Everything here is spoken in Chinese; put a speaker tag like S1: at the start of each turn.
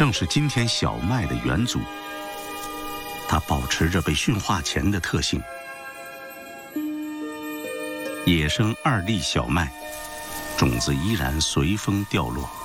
S1: 正是今天小麦的元祖。它保持着被驯化前的特性。野生2粒小麦，种子依然随风掉落。